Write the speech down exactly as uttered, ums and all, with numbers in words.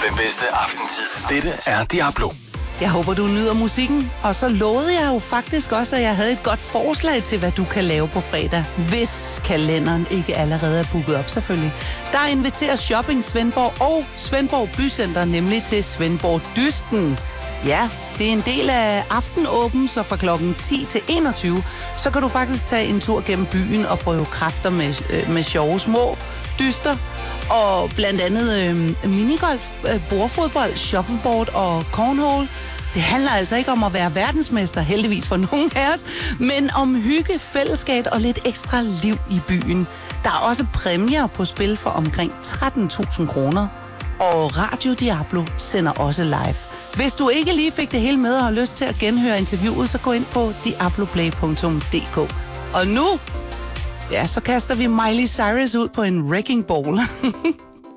Den bedste aftentid. Dette er Diablo. Jeg håber, du nyder musikken. Og så lovede jeg jo faktisk også, at jeg havde et godt forslag til, hvad du kan lave på fredag. Hvis kalenderen ikke allerede er booket op, selvfølgelig. Der inviterer Shopping Svendborg og Svendborg Bycenter nemlig til Svendborg Dysten. Ja, det er en del af aftenåben, så fra klokken ti til enogtyve, så kan du faktisk tage en tur gennem byen og prøve kræfter med, øh, med sjove små dyster. Og blandt andet øh, minigolf, øh, bordfodbold, shuffleboard og cornhole. Det handler altså ikke om at være verdensmester, heldigvis for nogen af os, men om hygge, fællesskab og lidt ekstra liv i byen. Der er også præmier på spil for omkring tretten tusind kroner. Og Radio Diablo sender også live. Hvis du ikke lige fik det hele med og har lyst til at genhøre interviewet, så gå ind på diabloplay punktum d k. Og nu, ja, så kaster vi Miley Cyrus ud på en wrecking ball.